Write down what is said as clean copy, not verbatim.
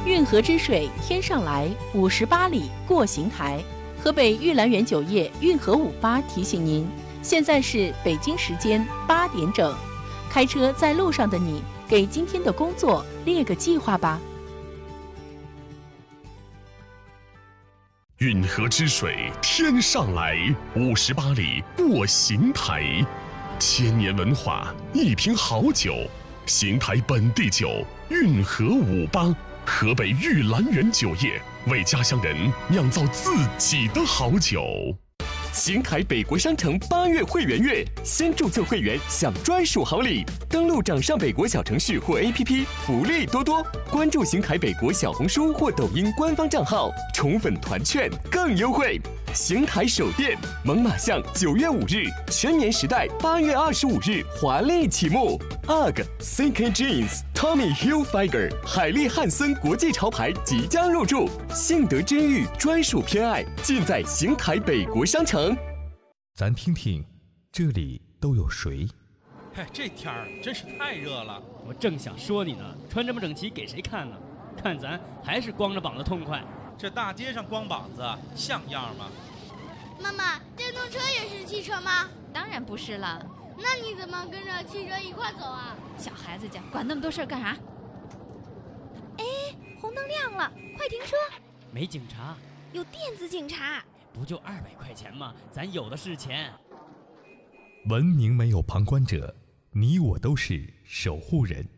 运河之水天上来，58里过邢台。河北玉兰园酒业运河58提醒您，现在是北京时间8点整。开车在路上的你，给今天的工作列个计划吧。 运河之水天上来，58里过邢台。千年文化，一瓶好酒，邢台本地酒运河58，河北玉兰园酒业为家乡人酿造自己的好酒。邢台北国商城8月会员月，先注册会员享专属好礼。登录掌上北国小程序或 APP， 福利多多。关注邢台北国小红书或抖音官方账号，宠粉团券更优惠。邢台首店猛犸象9月5日，全年时代8月25日华丽启幕。UGG、CK Jeans、Tommy Hilfiger、海利汉森国际潮牌即将入驻，幸得真玉专属偏爱尽在邢台北国商城。 咱听听，这里都有谁？ 哎，这天儿真是太热了。 我正想说你呢，穿这么整齐给谁看呢？看咱还是光着膀子痛快。 这大街上光膀子像样吗？ 妈妈，电动车也是汽车吗？ 当然不是了。 那你怎么跟着汽车一块走啊？ 小孩子家管那么多事儿干啥？哎，红灯亮了，快停车！ 没警察， 有电子警察。 不就200块钱吗？咱有的是钱。 文明没有旁观者，你我都是守护人。